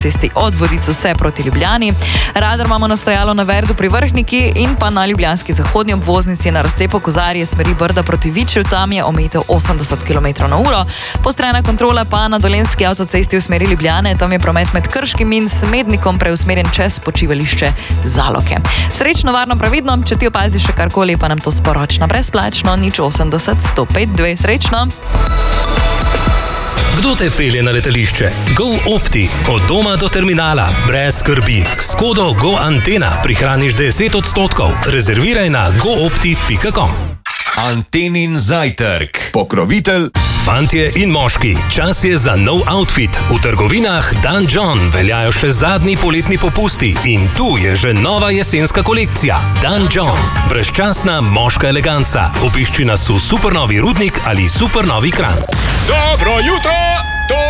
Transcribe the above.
cesti od Vodic vse proti Ljubljani. Radar imamo nastajalo na Verdu pri Vrhniki in pa na ljubljanski zahodnji obvoznici na razcepu Kozarje smeri Brda proti Vičju, tam je omejitev 80 km/h. Postrojena kontrola pa na Dolenjski avtocesti v smeri Ljubljane, tam je promet med Krškim in Smednikom preusmerjen čez počivališče Zaloke. Srečno, varno, previdno, če ti opaziš še karkoli, pa nam to sporočna brezplačno, 080 105 2. Srečno! Kdo te pelje na letališče? GoOpti. Od doma do terminala. Brez skrbi. S kodo GoAntena prihraniš 10%. Rezerviraj na goopti.com. Antenin zajtrk. Pokrovitelj. Fantje in moški, čas je za nov outfit. V trgovinah Dan John veljajo še zadnji poletni popusti in tu je že nova jesenska kolekcija. Dan John. Brezčasna moška eleganca. Obišči nas v Supernovi Rudnik ali Supernovi Kranj. Dobro jutro!